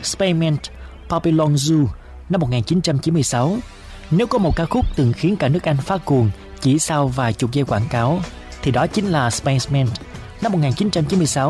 Spearmint Babylon Zoo năm 1996. Nếu có một ca khúc từng khiến cả nước Anh phát cuồng chỉ sau vài chục giây quảng cáo, thì đó chính là Spearmint năm 1996